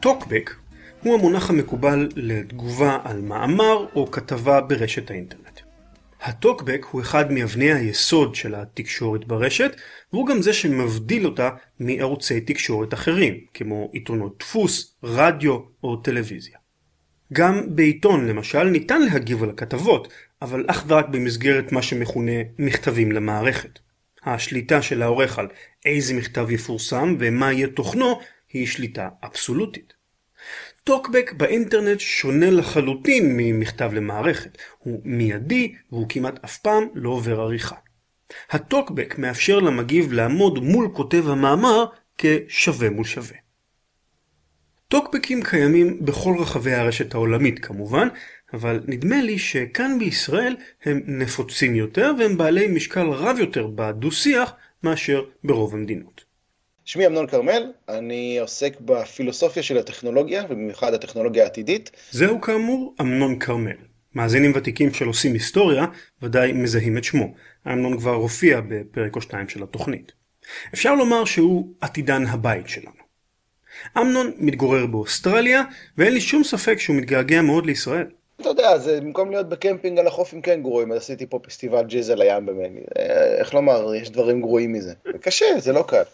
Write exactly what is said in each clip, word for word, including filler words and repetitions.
טוקבק הוא המונח המקובל לתגובה על מאמר או כתבה ברשת האינטרנט. הטוקבק הוא אחד מאבני היסוד של התקשורת ברשת, והוא גם זה שמבדיל אותה מערוצי תקשורת אחרים, כמו עיתונות דפוס, רדיו או טלוויזיה. גם בעיתון למשל ניתן להגיב על הכתבות, אבל אך ורק במסגרת מה שמכונה מכתבים למערכת. השליטה של העורך על איזה מכתב יפורסם ומה יהיה תוכנו היא שליטה אבסולוטית. טוקבק באינטרנט שונה לחלוטין ממכתב למערכת. הוא מיידי והוא כמעט אף פעם לא עובר עריכה. הטוקבק מאפשר למגיב לעמוד מול כותב המאמר כשווה מול שווה. טוקבקים קיימים בכל רחבי הרשת העולמית כמובן, אבל נדמה לי שכאן בישראל הם נפוצים יותר והם בעלי משקל רב יותר בדו-שיח מאשר ברוב המדינות. שמי אמנון כרמל, אני עוסק בפילוסופיה של הטכנולוגיה, ובמיוחד הטכנולוגיה העתידית. זהו כאמור אמנון כרמל. מאזינים ותיקים של עושים היסטוריה ודאי מזהים את שמו. אמנון כבר הופיע בפרק או שתיים של התוכנית. אפשר לומר שהוא עתידן הבית שלנו. אמנון מתגורר באוסטרליה, ואין לי שום ספק שהוא מתגעגע מאוד לישראל. אתה יודע, זה במקום להיות בקמפינג על החוף עם קנגורואים, אז עשיתי פה פסטיבל ג'אז על הים במני. איך לומר, יש דברים גרועים מזה. זה קשה, זה לא קל.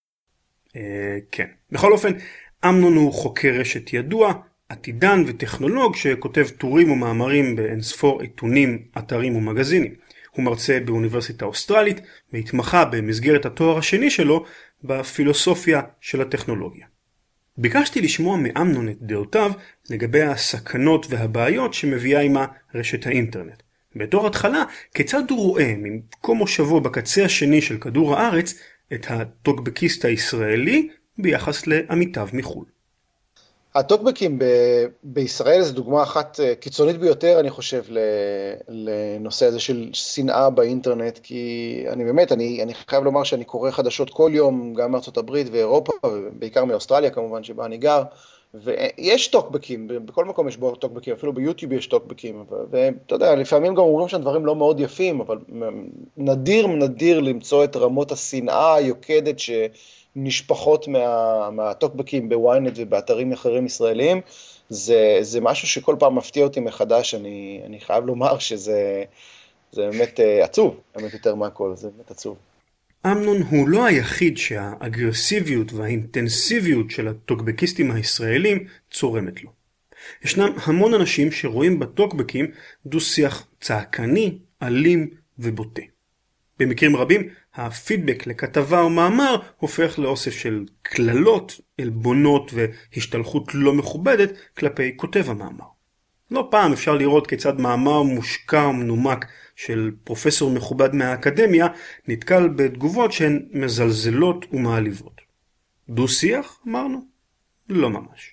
כן. בכל אופן, אמנון הוא חוקר רשת ידוע, עתידן וטכנולוג שכותב טורים ומאמרים באינספור עיתונים, אתרים ומגזינים. הוא מרצה באוניברסיטה האוסטרלית והתמחה במסגרת התואר השני שלו בפילוסופיה של הטכנולוגיה. ביקשתי לשמוע מאמנון את דעותיו לגבי הסכנות והבעיות שמביאה עמה רשת האינטרנט. בתור התחלה, כיצד הוא רואה ממקום מושבו בקצה השני של כדור הארץ את הטוקבקיסט הישראלי ביחס לעמיתיו מחול. הטוקבקים ב- בישראל זו דוגמה אחת קיצונית ביותר, אני חושב, לנושא הזה של שנאה באינטרנט, כי אני באמת, אני, אני חייב לומר שאני קורא חדשות כל יום, גם מארצות הברית ואירופה, ובעיקר מאוסטרליה כמובן, שבה אני גר, ויש טוקבקים, בכל מקום יש בו טוקבקים, אפילו ביוטיוב יש טוקבקים, ואתה יודע, לפעמים גם אומרים שם דברים לא מאוד יפים, אבל נדיר נדיר למצוא את רמות השנאה היוקדת שנשפחות מה, מהטוקבקים בוויינט ובאתרים אחרים ישראלים. זה, זה משהו שכל פעם מפתיע אותי מחדש, אני, אני חייב לומר שזה זה באמת עצוב, באמת יותר מהכל, זה באמת עצוב. אמנון הוא לא היחיד שהאגרסיביות והאינטנסיביות של הטוקבקיסטים הישראלים צורמת לו. ישנם המון אנשים שרואים בטוקבקים דו-שיח צעקני, אלים ובוטה. במקרים רבים, הפידבק לכתבה או מאמר הופך לאוסף של כללות, עלבונות והשתלחות לא מכובדת כלפי כותב המאמר. לא פעם אפשר לראות כיצד מאמר מושקע ומנומק של פרופסור מכובד מהאקדמיה נתקל בתגובות שהן מזלזלות ומעליבות. דו-שיח, אמרנו? לא ממש.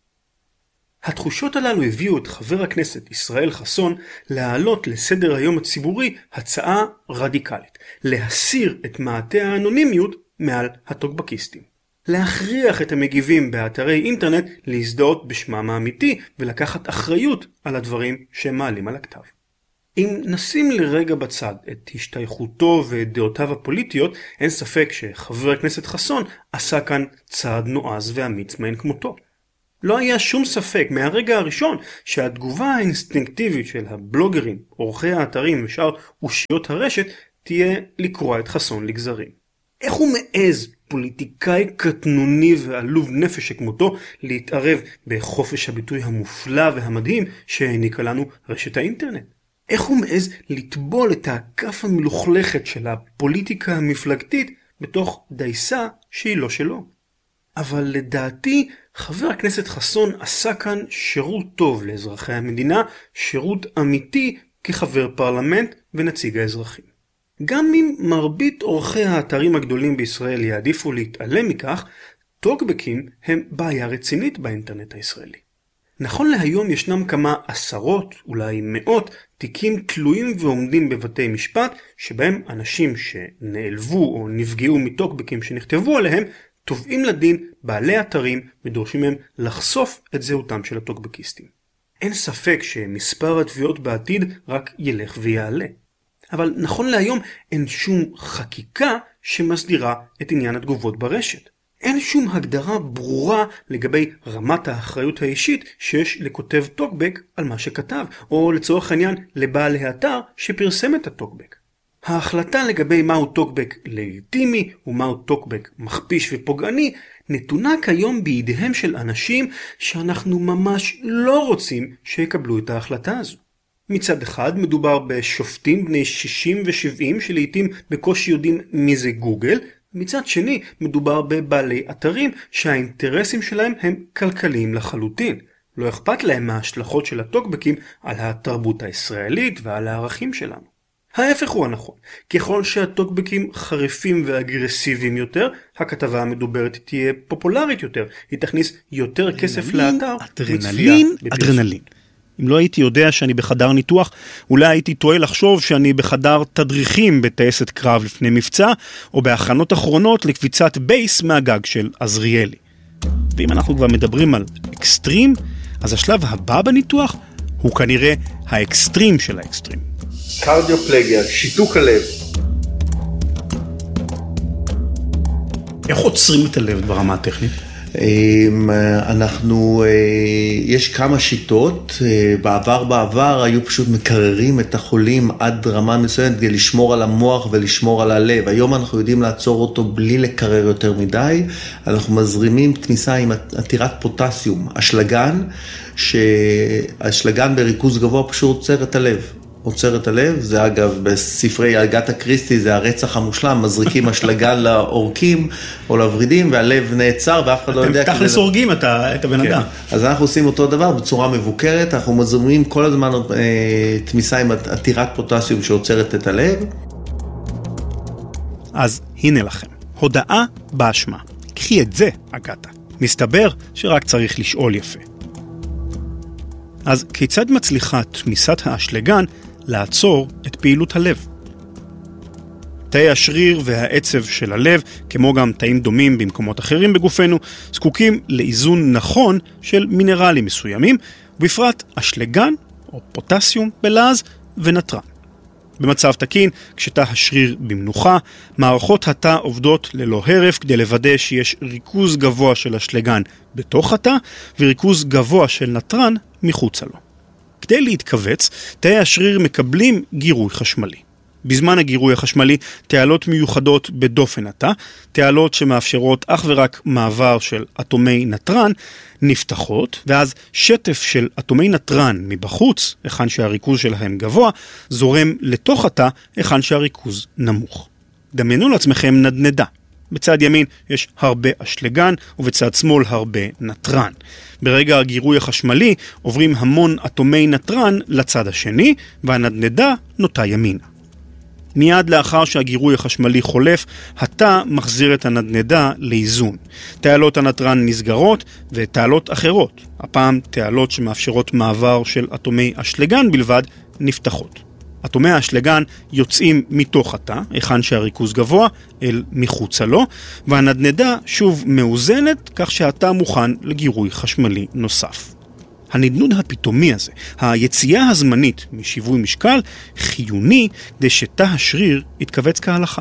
התחושות הללו הביאו את חבר הכנסת ישראל חסון להעלות לסדר היום הציבורי הצעה רדיקלית, להסיר את מעטה האנונימיות מעל הטוקבקיסטים. להכריח את המגיבים באתרי אינטרנט להזדהות בשמם האמיתי ולקחת אחריות על הדברים שהם מעלים על הכתב. אם נשים לרגע בצד את השתייכותו ודעותיו הפוליטיות, אין ספק שחבר הכנסת חסון עשה כאן צעד נועז ואמיץ מאין כמותו. לא היה שום ספק מהרגע הראשון שהתגובה האינסטינקטיבית של הבלוגרים, עורכי האתרים ושאר אושיות הרשת תהיה לקרוע את חסון לגזרים. איך הוא מעז, פוליטיקאי קטנוני ועלוב נפש שכמותו, להתערב בחופש הביטוי המופלא והמדהים שהעניקה לנו רשת האינטרנט? איך הוא מעז לטבול את הכף המלוכלכת של הפוליטיקה המפלגתית בתוך דייסה שהיא לא שלו? אבל לדעתי, חבר הכנסת חסון עשה כאן שירות טוב לאזרחי המדינה, שירות אמיתי כחבר פרלמנט ונציג האזרחים. גם אם מרבית עורכי האתרים הגדולים בישראל יעדיפו להתעלם מכך, טוקבקים הם בעיה רצינית באינטרנט הישראלי. נכון להיום ישנם כמה עשרות, אולי מאות, תיקים תלויים ועומדים בבתי משפט, שבהם אנשים שנעלבו או נפגעו מטוקבקים שנכתבו עליהם, תובעים לדין בעלי אתרים ודורשים מהם לחשוף את זהותם של הטוקבקיסטים. אין ספק שמספר התביעות בעתיד רק ילך ויעלה. אבל נכון להיום אין שום חקיקה שמסדירה את עניין התגובות ברשת. אין שום הגדרה ברורה לגבי רמת האחריות האישית שיש לכותב טוקבק על מה שכתב, או לצורך העניין לבעל האתר שפרסם את הטוקבק. ההחלטה לגבי מהו טוקבק לגיטימי ומהו טוקבק מכפיש ופוגעני נתונה כיום בידיהם של אנשים שאנחנו ממש לא רוצים שיקבלו את ההחלטה הזו. מצד אחד מדובר בשופטים בני שישים ו-שבעים שלעיתים בקושי יודעים מי זה גוגל, מצד שני מדובר בבעלי אתרים שהאינטרסים שלהם הם כלכליים לחלוטין. לא אכפת להם מההשלכות של הטוקבקים על התרבות הישראלית ועל הערכים שלנו. ההפך הוא הנכון. ככל שהטוקבקים חריפים ואגרסיביים יותר, הכתבה המדוברת תהיה פופולרית יותר. היא תכניס יותר כסף לאתר. אדרנלין, אדרנלין. אם לא הייתי יודע שאני בחדר ניתוח, אולי הייתי טועה לחשוב שאני בחדר תדריכים בטייסת קרב לפני מבצע, או בהכנות אחרונות לקביצת בייס מהגג של עזריאלי. ואם אנחנו כבר מדברים על אקסטרים, אז השלב הבא בניתוח הוא כנראה האקסטרים של האקסטרים. קרדיופלגיה, שיתוק הלב. איך עוצרים את הלב ברמה הטכנית? אנחנו, יש כמה שיטות, בעבר בעבר היו פשוט מקררים את החולים עד רמה מסוימת כדי לשמור על המוח ולשמור על הלב. היום אנחנו יודעים לעצור אותו בלי לקרר יותר מדי, אנחנו מזרימים תמיסה עם עתירת פוטסיום, אשלגן, שהאשלגן בריכוז גבוה פשוט עוצר את הלב. עוצר את הלב, זה אגב בספרי אגתה קריסטי, זה הרצח המושלם, מזריקים אשלגן לאורקים או לברידים, והלב נעצר ואף אחד לא יודע. אתם תכלס הורגים את הבן אדם. אז אנחנו עושים אותו דבר בצורה מבוקרת, אנחנו מזרימים כל הזמן תמיסה עם עתירת פוטסיום שעוצרת את הלב. אז הנה לכם, הודעה באשמה. קחי את זה, אגתה. מסתבר שרק צריך לשאול יפה. אז כיצד מצליחה תמיסת האשלגן לעצור את פעילות הלב? תאי השריר והעצב של הלב, כמו גם תאים דומים במקומות אחרים בגופנו, זקוקים לאיזון נכון של מינרלים מסוימים, ובפרט אשלגן או פוטסיום בלעז ונטרן. במצב תקין, כשתא השריר במנוחה, מערכות התא עובדות ללא הרף כדי לוודא שיש ריכוז גבוה של אשלגן בתוך התא וריכוז גבוה של נטרן מחוצה לו. כדי להתכווץ, תאי השריר מקבלים גירוי חשמלי. בזמן הגירוי החשמלי, תעלות מיוחדות בדופן התא, תעלות שמאפשרות אך ורק מעבר של אטומי נטרן, נפתחות, ואז שטף של אטומי נטרן מבחוץ, היכן שהריכוז שלהם גבוה, זורם לתוך התא, היכן שהריכוז נמוך. דמיינו לעצמכם נדנדה. בצד ימין יש הרבה אשלגן, ובצד שמאל הרבה נטרן. ברגע הגירוי החשמלי עוברים המון אטומי נטרן לצד השני, והנדנדה נוטה ימינה. מיד לאחר שהגירוי החשמלי חולף, התא מחזיר את הנדנדה לאיזון. תעלות הנטרן נסגרות ותעלות אחרות, הפעם תעלות שמאפשרות מעבר של אטומי אשלגן בלבד, נפתחות. אטומי האשלגן יוצאים מתוך התא, היכן שהריכוז גבוה, אל מחוצה לו, והנדנדה שוב מאוזנת כך שהתא מוכן לגירוי חשמלי נוסף. הנדנוד הפתאומי הזה, היציאה הזמנית משיווי משקל, חיוני כדי שתא השריר יתכווץ כהלכה.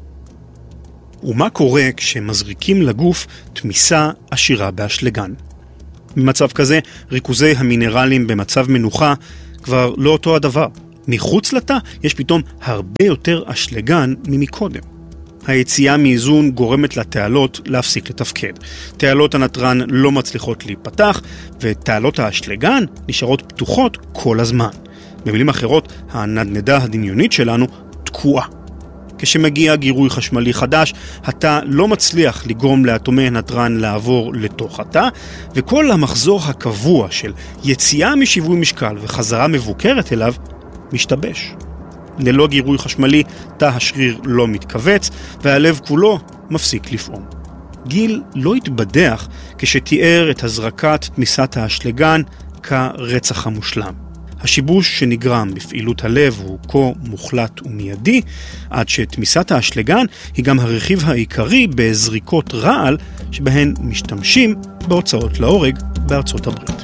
ומה קורה כשמזריקים לגוף תמיסה עשירה באשלגן? במצב כזה, ריכוזי המינרלים במצב מנוחה כבר לא אותו הדבר. מחוץ לתא יש פתאום הרבה יותר אשלגן ממקודם. היציאה מאיזון גורמת לתעלות להפסיק לתפקד. תעלות הנטרן לא מצליחות להיפתח, ותעלות האשלגן נשארות פתוחות כל הזמן. במילים אחרות, הנדנדה הדמיונית שלנו תקועה. כשמגיע גירוי חשמלי חדש, התא לא מצליח לגרום לאטומי הנטרן לעבור לתוך התא, וכל המחזור הקבוע של יציאה משיווי משקל וחזרה מבוקרת אליו משתבש. ללא גירוי חשמלי, תא השריר לא מתכווץ, והלב כולו מפסיק לפעום. גיל לא התבדח כשתיאר את הזרקת תמיסת האשלגן כרצח המושלם. השיבוש שנגרם בפעילות הלב הוא כה מוחלט ומיידי, עד שתמיסת האשלגן היא גם הרכיב העיקרי בזריקות רעל שבהן משתמשים בהוצאות להורג בארצות הברית.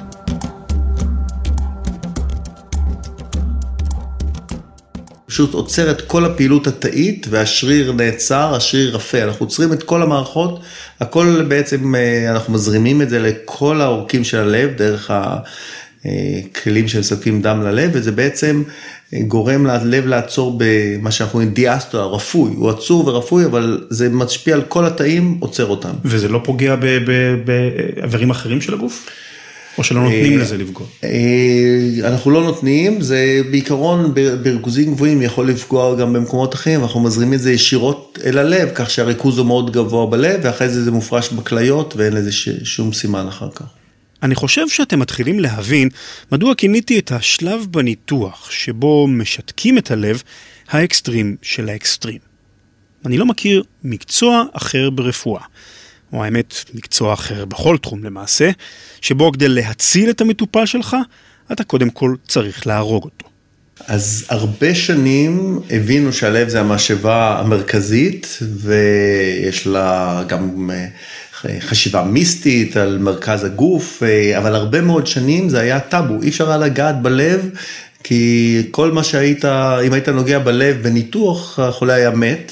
פשוט עוצר את כל הפעילות התאית, והשריר נעצר, השריר רפה. אנחנו עוצרים את כל המערכות, הכל בעצם, אנחנו מזרימים את זה לכל העורקים של הלב, דרך הכלים שמספקים דם ללב, וזה בעצם גורם ללב לעצור במה שאנחנו קוראים דיאסטולה, רפוי. הוא עצור ורפוי, אבל זה משפיע על כל התאים, עוצר אותם. וזה לא פוגע באיברים אחרים של הגוף? או שלא נותנים לזה לפגוע? אנחנו לא נותנים, זה בעיקרון בריכוזים גבוהים יכול לפגוע גם במקומות אחרים, אנחנו מזרימים את זה ישירות אל הלב, כך שהריכוז הוא מאוד גבוה בלב, ואחרי זה זה מופרש בכליות, ואין לזה שום סימן אחר כך. אני חושב שאתם מתחילים להבין מדוע כיניתי את השלב בניתוח, שבו משתקים את הלב, האקסטרים של האקסטרים. אני לא מכיר מקצוע אחר ברפואה. או האמת, מקצוע אחר בכל תחום למעשה, שבו כדי להציל את המטופל שלך, אתה קודם כל צריך להרוג אותו. אז הרבה שנים הבינו שהלב זה המשאבה המרכזית, ויש לה גם חשיבה מיסטית על מרכז הגוף, אבל הרבה מאוד שנים זה היה טאבו, אי אפשר היה לגעת בלב, כי כל מה שהיית, אם היית נוגע בלב בניתוח, החולה היה מת,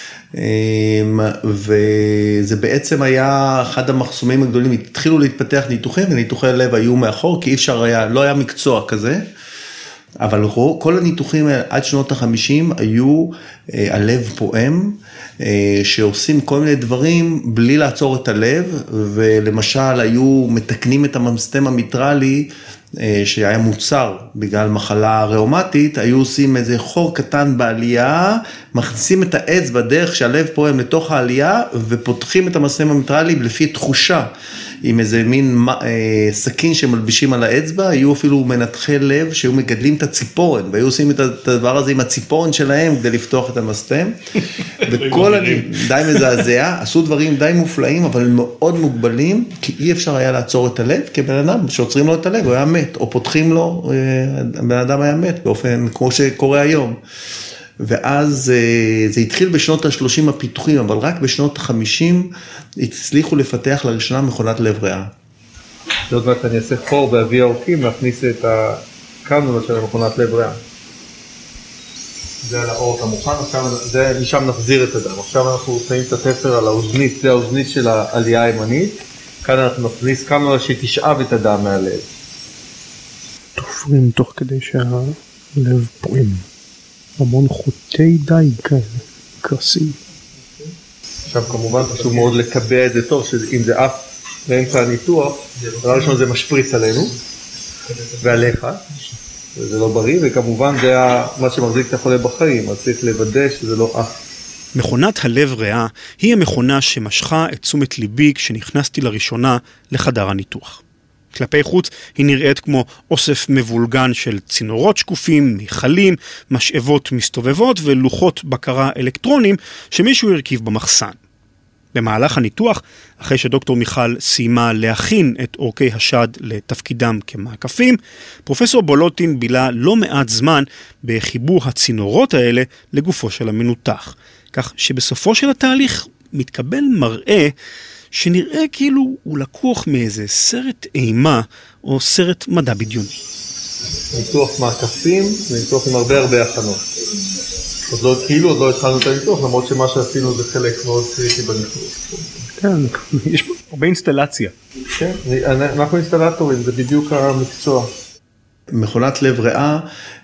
וזה בעצם היה אחד המחסומים הגדולים, התחילו להתפתח ניתוחים, וניתוחי הלב היו מאחור, כי אי אפשר היה, לא היה מקצוע כזה, אבל כל הניתוחים עד שנות החמישים היו הלב פועם, שעושים כל מיני דברים בלי לעצור את הלב, ולמשל היו מתקנים את המסתם המיטרלי, שהיה מוצר בגלל מחלה ראומטית, היו עושים איזה חור קטן בעלייה, מכניסים את האצבע דרך שהלב פועם לתוך העלייה, ופותחים את המסתם המיטרלי לפי תחושה, עם איזה מין אה, סכין שמלבישים על האצבע, היו אפילו מנתחי לב שהיו מגדלים את הציפורן, והיו עושים את הדבר הזה עם הציפורן שלהם, כדי לפתוח את המסתם, וכל אני, די מזעזע, עשו דברים די מופלאים, אבל מאוד מוגבלים, כי אי אפשר היה לעצור את הלב, כי בן אדם שעוצרים לו את הלב, הוא היה מת, או פותחים לו, בן אדם היה מת, באופן כמו שקורה היום. ואז זה התחיל בשנות ה-שלושים הפיתוחים, אבל רק בשנות ה-חמישים הצליחו לפתח לראשונה מכונת לב ריאה. זאת אומרת, אני אעשה חור באבי העורקים, להכניס את הקנולה של מכונת לב ריאה. זה על האורק המוכן, זה משם נחזיר את הדם. עכשיו אנחנו שמים את התפר על האוזנית, זה האוזנית של העלייה הימנית, כאן אנחנו נכניס קנולה שתשאב את הדם מהלב. תופרים תוך כדי שהלב פועם. המון חוטי די כאלה, קרסים. עכשיו כמובן חשוב מאוד לקבע את זה טוב, שאם זה אף באמצע הניתוח, דבר ראשון זה משפריץ עלינו ועליך, וזה לא בריא, וכמובן זה מה שמחזיק את החולה בחיים, אז צריך לוודא שזה לא אף. מכונת הלב ריאה היא המכונה שמשכה את תשומת ליבי כשנכנסתי לראשונה לחדר הניתוח. כלפי חוץ היא נראית כמו אוסף מבולגן של צינורות שקופים, מיכלים, משאבות מסתובבות ולוחות בקרה אלקטרונים שמישהו הרכיב במחסן. במהלך הניתוח, אחרי שדוקטור מיכל סיימה להכין את אורכי השד לתפקידם כמעקפים, פרופסור בולוטין בילה לא מעט זמן בחיבור הצינורות האלה לגופו של המנותח, כך שבסופו של התהליך מתקבל מראה שנראה כאילו הוא לקוח מאיזה סרט אימה או סרט מדע בדיוני. ניתוח מעקפים, ניתוח עם הרבה הרבה הכנות. עוד לא כאילו, עוד לא התחלנו את הניתוח, למרות שמה שעשינו זה חלק מאוד קריטי בניתוח. כן, יש פה הרבה אינסטלציה. כן, אנחנו אינסטלטורים, זה בדיוק המקצוע. מכונת לב ריאה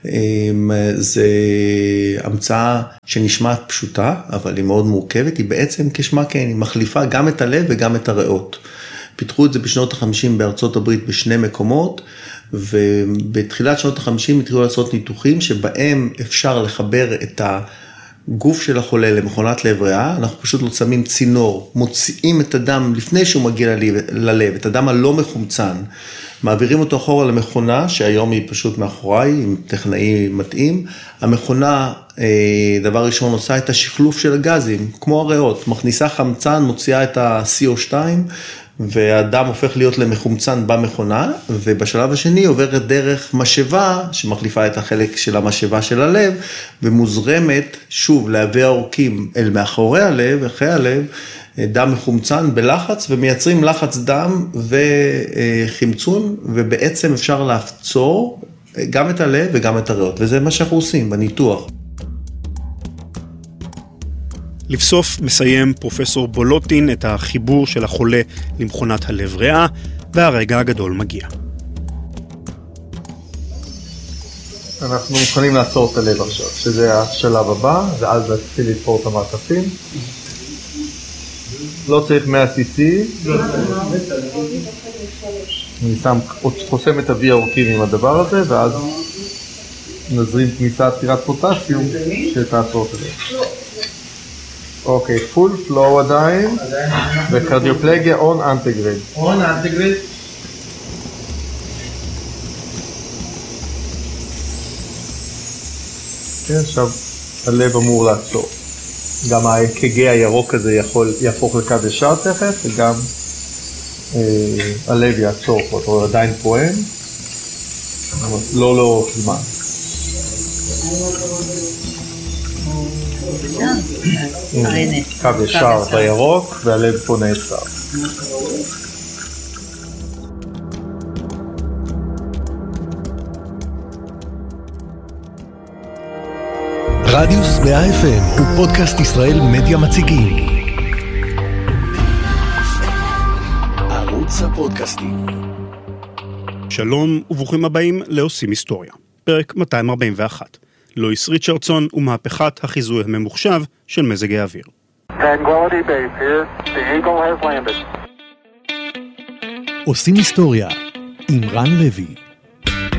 זה המצאה שנשמעת פשוטה, אבל היא מאוד מורכבת, היא בעצם כשמה כן, היא מחליפה גם את הלב וגם את הריאות. פיתחו את זה בשנות ה-חמישים בארצות הברית בשני מקומות, ובתחילת שנות ה-חמישים התחילו לעשות ניתוחים שבהם אפשר לחבר את הגוף של החולה למכונת לב ריאה, אנחנו פשוט לא שמים צינור, מוציאים את הדם לפני שהוא מגיע ללב, את הדם הלא מחומצן, מעבירים אותו אחורה למכונה, שהיום היא פשוט מאחוריי, עם טכנאי מתאים. המכונה, דבר ראשון, עושה את השחלוף של הגזים, כמו הריאות, מכניסה חמצן, מוציאה את ה-סי או שתיים, והדם הופך להיות למחומצן במכונה, ובשלב השני עוברת דרך משאבה, שמחליפה את החלק של המשאבה של הלב, ומוזרמת שוב לאבי העורקים אל מאחורי הלב, אחרי הלב, דם מחומצן בלחץ, ומייצרים לחץ דם וחמצון, ובעצם אפשר לעצור גם את הלב וגם את הריאות, וזה מה שאנחנו עושים בניתוח. לבסוף מסיים פרופסור בולוטין את החיבור של החולה למכונת הלב ריאה, והרגע הגדול מגיע. אנחנו מוכנים לעצור את הלב עכשיו, שזה השלב הבא, ואז להתחיל לתפור את המעטפים. לא צריך מאה סי סי. אני שם, חוסם את ה-V האורכים עם הדבר הזה, ואז נזרים כניסה עתירת פוטסיום שתעצור את הלב. אוקיי, פול פלואו עדיין, וקרדיופלגיה און אנטגריד. און אנטגריד. כן, עכשיו הלב אמור לעצור. גם ה-אי-קי ג'י הירוק הזה יכול יהפוך לקו ישר תכף, וגם אה, הלב יעצור פה, הוא עדיין פועם, לא לאורך זמן. קו ישר בירוק, והלב פה נעצר. רדיוס מאה אף אם הוא פודקאסט ישראל מדיה מציגים. ערוץ הפודקאסטים. שלום וברוכים הבאים לעושים היסטוריה. פרק מאתיים ארבעים ואחת. לואיס ריצ'רדסון ומהפכת החיזוי הממוחשב של מזג האוויר. Tranquility Base here. The Eagle has landed. עושים היסטוריה עם רן לוי.